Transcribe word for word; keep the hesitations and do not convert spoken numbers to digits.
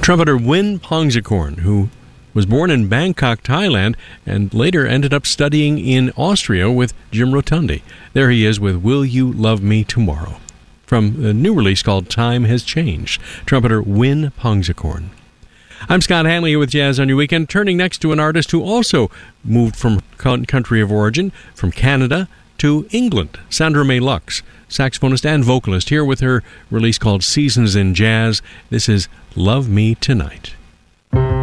Trumpeter Win Pongsakorn, who was born in Bangkok, Thailand, and later ended up studying in Austria with Jim Rotundi. There he is with Will You Love Me Tomorrow, from a new release called Time Has Changed. Trumpeter Win Pongsakorn. I'm Scott Hanley with Jazz on Your Weekend, turning next to an artist who also moved from country of origin, from Canada to England, Sandra May Lux, saxophonist and vocalist, here with her release called Seasons in Jazz. This is Love Me Tonight.